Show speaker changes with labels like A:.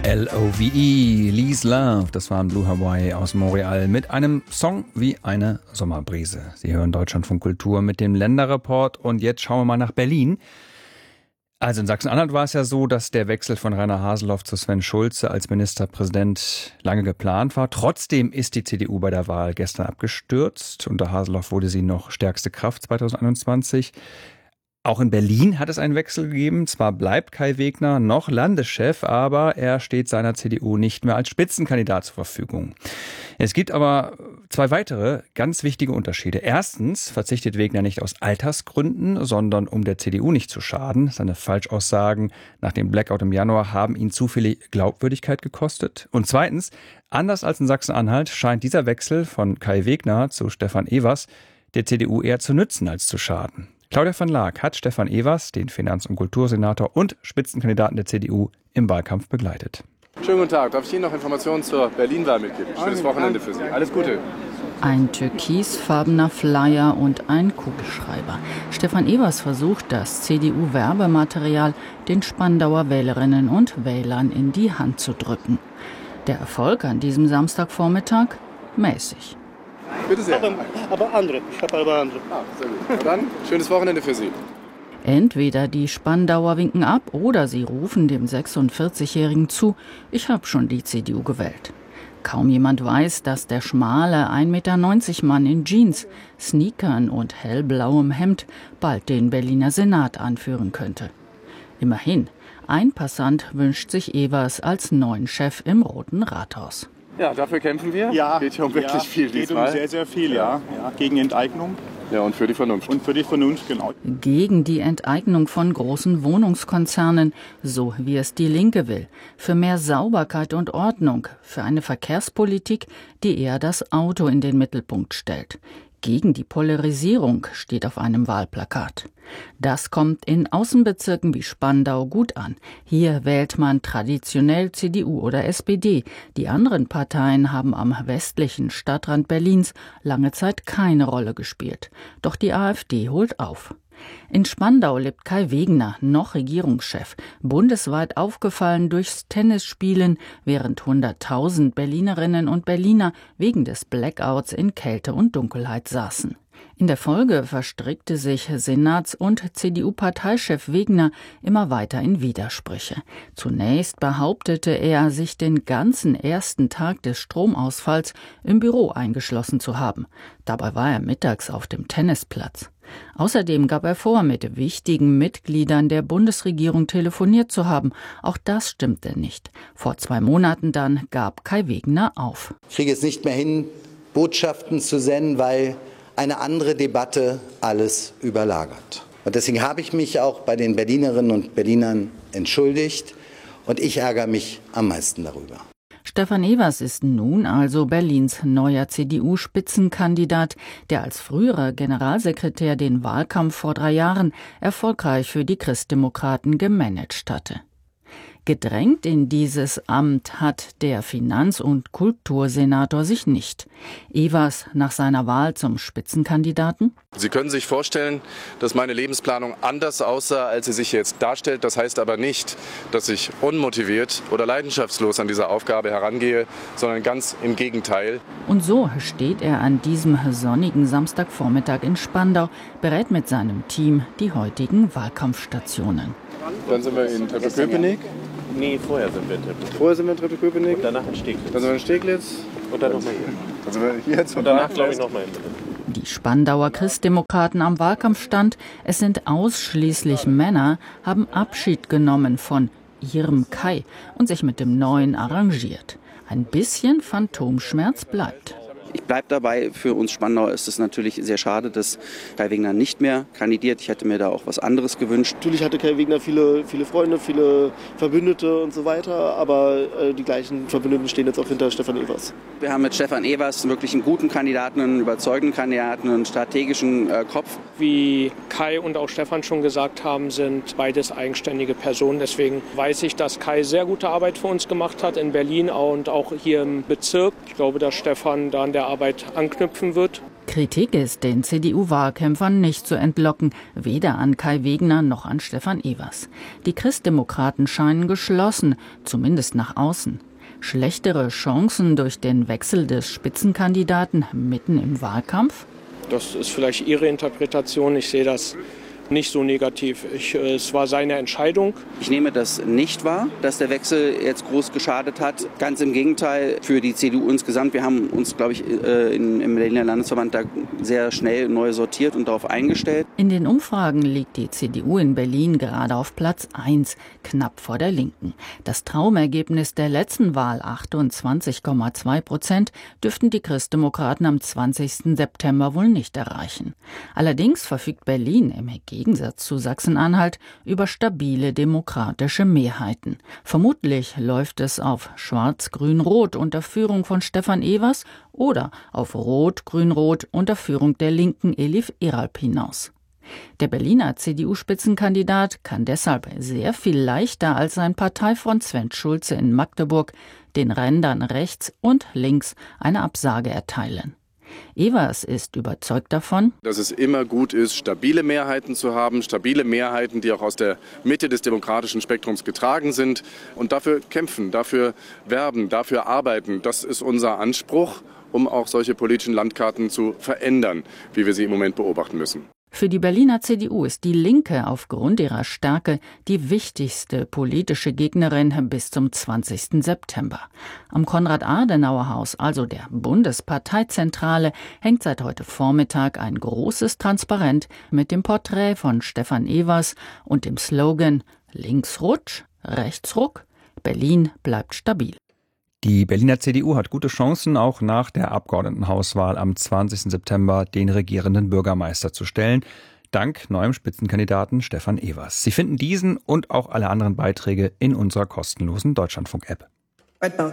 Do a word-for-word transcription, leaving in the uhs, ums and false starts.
A: L O V E, Lee's Love, das waren Blue Hawaii aus Montreal mit einem Song wie eine Sommerbrise. Sie hören Deutschlandfunk Kultur mit dem Länderreport und jetzt schauen wir mal nach Berlin. Also in Sachsen-Anhalt war es ja so, dass der Wechsel von Rainer Haseloff zu Sven Schulze als Ministerpräsident lange geplant war. Trotzdem ist die C D U bei der Wahl gestern abgestürzt. Unter Haseloff wurde sie noch stärkste Kraft zwanzig einundzwanzig. Auch in Berlin hat es einen Wechsel gegeben. Zwar bleibt Kai Wegner noch Landeschef, aber er steht seiner C D U nicht mehr als Spitzenkandidat zur Verfügung. Es gibt aber zwei weitere ganz wichtige Unterschiede. Erstens verzichtet Wegner nicht aus Altersgründen, sondern um der C D U nicht zu schaden. Seine Falschaussagen nach dem Blackout im Januar haben ihn zu viel Glaubwürdigkeit gekostet. Und zweitens, anders als in Sachsen-Anhalt scheint dieser Wechsel von Kai Wegner zu Stefan Evers der C D U eher zu nützen als zu schaden. Claudia van Laak hat Stefan Evers, den Finanz- und Kultursenator und Spitzenkandidaten der C D U, im Wahlkampf begleitet.
B: Schönen guten Tag. Darf ich Ihnen noch Informationen zur Berlin-Wahl mitgeben? Schönes Wochenende für Sie. Alles Gute.
C: Ein türkisfarbener Flyer und ein Kugelschreiber. Stefan Evers versucht, das C D U-Werbematerial den Spandauer Wählerinnen und Wählern in die Hand zu drücken. Der Erfolg an diesem Samstagvormittag? Mäßig.
B: Bitte sehr.
D: Aber, aber andere. Ich habe aber andere.
B: Ah, sehr gut. Na dann, schönes Wochenende für Sie.
C: Entweder die Spandauer winken ab oder sie rufen dem sechsundvierzigjährigen zu, ich habe schon die C D U gewählt. Kaum jemand weiß, dass der schmale ein Meter neunzig Mann in Jeans, Sneakern und hellblauem Hemd bald den Berliner Senat anführen könnte. Immerhin, ein Passant wünscht sich Evers als neuen Chef im Roten Rathaus.
B: Ja, dafür kämpfen wir.
D: Ja,
B: geht hier um wirklich
D: ja,
B: viel
D: geht
B: diesmal.
D: um sehr, sehr viel, ja. ja. Gegen Enteignung.
B: Ja, und für die Vernunft.
D: Und für die Vernunft, genau.
C: Gegen die Enteignung von großen Wohnungskonzernen, so wie es die Linke will. Für mehr Sauberkeit und Ordnung. Für eine Verkehrspolitik, die eher das Auto in den Mittelpunkt stellt. Gegen die Polarisierung steht auf einem Wahlplakat. Das kommt in Außenbezirken wie Spandau gut an. Hier wählt man traditionell C D U oder S P D. Die anderen Parteien haben am westlichen Stadtrand Berlins lange Zeit keine Rolle gespielt. Doch die AfD holt auf. In Spandau lebt Kai Wegner, noch Regierungschef, bundesweit aufgefallen durchs Tennisspielen, während hunderttausend Berlinerinnen und Berliner wegen des Blackouts in Kälte und Dunkelheit saßen. In der Folge verstrickte sich Senats- und C D U-Parteichef Wegner immer weiter in Widersprüche. Zunächst behauptete er, sich den ganzen ersten Tag des Stromausfalls im Büro eingeschlossen zu haben. Dabei war er mittags auf dem Tennisplatz. Außerdem gab er vor, mit wichtigen Mitgliedern der Bundesregierung telefoniert zu haben. Auch das stimmte nicht. Vor zwei Monaten dann gab Kai Wegner auf.
E: Ich kriege es nicht mehr hin, Botschaften zu senden, weil eine andere Debatte alles überlagert. Und deswegen habe ich mich auch bei den Berlinerinnen und Berlinern entschuldigt. Und ich ärgere mich am meisten darüber.
C: Stefan Evers ist nun also Berlins neuer C D U-Spitzenkandidat, der als früherer Generalsekretär den Wahlkampf vor drei Jahren erfolgreich für die Christdemokraten gemanagt hatte. Gedrängt in dieses Amt hat der Finanz- und Kultursenator sich nicht. Evers nach seiner Wahl zum Spitzenkandidaten?
B: Sie können sich vorstellen, dass meine Lebensplanung anders aussah, als sie sich jetzt darstellt. Das heißt aber nicht, dass ich unmotiviert oder leidenschaftslos an diese Aufgabe herangehe, sondern ganz im Gegenteil.
C: Und so steht er an diesem sonnigen Samstagvormittag in Spandau, berät mit seinem Team die heutigen Wahlkampfstationen.
B: Dann sind wir in Treptow-Köpenick.
D: Nee, vorher sind wir in Treptow.
B: Vorher sind wir in Treptow-Köpenick.
D: Und danach in Steglitz.
B: Dann sind wir in Steglitz.
D: Und dann nochmal hier.
B: Dann sind wir hier jetzt.
D: Und danach, glaube ich, nochmal in Berlin.
C: Die Spandauer Christdemokraten am Wahlkampfstand, es sind ausschließlich Männer, haben Abschied genommen von ihrem Kai und sich mit dem Neuen arrangiert. Ein bisschen Phantomschmerz bleibt.
F: Ich bleibe dabei, für uns Spandau ist es natürlich sehr schade, dass Kai Wegner nicht mehr kandidiert. Ich hätte mir da auch was anderes gewünscht.
G: Natürlich hatte Kai Wegner viele, viele Freunde, viele Verbündete und so weiter, aber äh, die gleichen Verbündeten stehen jetzt auch hinter Stefan Evers.
F: Wir haben mit Stefan Evers wirklich einen guten Kandidaten, einen überzeugenden Kandidaten, einen strategischen äh, Kopf.
H: Wie Kai und auch Stefan schon gesagt haben, sind beides eigenständige Personen. Deswegen weiß ich, dass Kai sehr gute Arbeit für uns gemacht hat in Berlin und auch hier im Bezirk. Ich glaube, dass Stefan da an der Arbeit anknüpfen wird.
C: Kritik ist den C D U-Wahlkämpfern nicht zu entlocken, weder an Kai Wegner noch an Stefan Evers. Die Christdemokraten scheinen geschlossen, zumindest nach außen. Schlechtere Chancen durch den Wechsel des Spitzenkandidaten mitten im Wahlkampf?
H: Das ist vielleicht Ihre Interpretation. Ich sehe das nicht so negativ. Ich, es war seine Entscheidung.
F: Ich nehme das nicht wahr, dass der Wechsel jetzt groß geschadet hat. Ganz im Gegenteil für die C D U insgesamt. Wir haben uns, glaube ich, in, im Berliner Landesverband da sehr schnell neu sortiert und darauf eingestellt.
C: In den Umfragen liegt die C D U in Berlin gerade auf Platz eins, knapp vor der Linken. Das Traumergebnis der letzten Wahl, achtundzwanzig Komma zwei Prozent, dürften die Christdemokraten am zwanzigsten September wohl nicht erreichen. Allerdings verfügt Berlin im Im Gegensatz zu Sachsen-Anhalt über stabile demokratische Mehrheiten. Vermutlich läuft es auf Schwarz-Grün-Rot unter Führung von Stefan Evers oder auf Rot-Grün-Rot unter Führung der Linken Elif Eralp hinaus. Der Berliner C D U-Spitzenkandidat kann deshalb sehr viel leichter als sein Parteifreund Sven Schulze in Magdeburg den Rändern rechts und links eine Absage erteilen. Evers ist überzeugt davon,
B: dass es immer gut ist, stabile Mehrheiten zu haben, stabile Mehrheiten, die auch aus der Mitte des demokratischen Spektrums getragen sind und dafür kämpfen, dafür werben, dafür arbeiten. Das ist unser Anspruch, um auch solche politischen Landkarten zu verändern, wie wir sie im Moment beobachten müssen.
C: Für die Berliner C D U ist die Linke aufgrund ihrer Stärke die wichtigste politische Gegnerin bis zum zwanzigsten September. Am Konrad-Adenauer-Haus, also der Bundesparteizentrale, hängt seit heute Vormittag ein großes Transparent mit dem Porträt von Stefan Evers und dem Slogan Linksrutsch, Rechtsruck, Berlin bleibt stabil.
A: Die Berliner C D U hat gute Chancen, auch nach der Abgeordnetenhauswahl am zwanzigsten September den regierenden Bürgermeister zu stellen, dank neuem Spitzenkandidaten Stefan Evers. Sie finden diesen und auch alle anderen Beiträge in unserer kostenlosen Deutschlandfunk-App.